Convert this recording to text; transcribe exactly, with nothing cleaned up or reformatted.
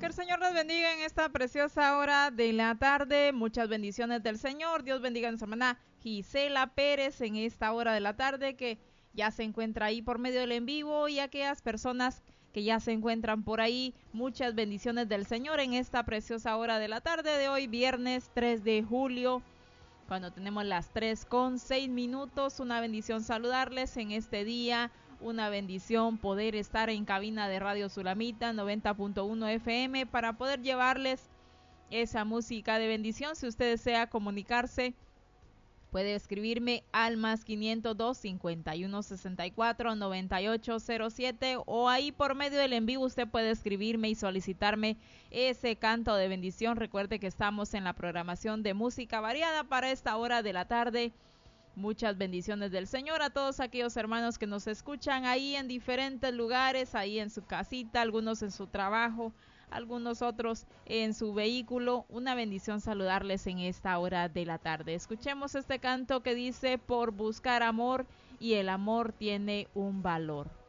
Que el Señor nos bendiga en esta preciosa hora de la tarde. Muchas bendiciones del Señor. Dios bendiga a nuestra hermana Gisela Pérez en esta hora de la tarde, que ya se encuentra ahí por medio del en vivo, y a aquellas personas que ya se encuentran por ahí. Muchas bendiciones del Señor en esta preciosa hora de la tarde de hoy, viernes tres de julio, cuando tenemos las tres con seis minutos. Una bendición saludarles en este día. Una bendición poder estar en cabina de Radio Sulamita noventa punto uno F M para poder llevarles esa música de bendición. Si usted desea comunicarse, puede escribirme al más quinientos dos, cincuenta y uno, sesenta y cuatro, noventa y ocho cero siete, o ahí por medio del en vivo usted puede escribirme y solicitarme ese canto de bendición. Recuerde que estamos en la programación de música variada para esta hora de la tarde. Muchas bendiciones del Señor a todos aquellos hermanos que nos escuchan ahí en diferentes lugares, ahí en su casita, algunos en su trabajo, algunos otros en su vehículo. Una bendición saludarles en esta hora de la tarde. Escuchemos este canto que dice: por buscar amor, y el amor tiene un valor.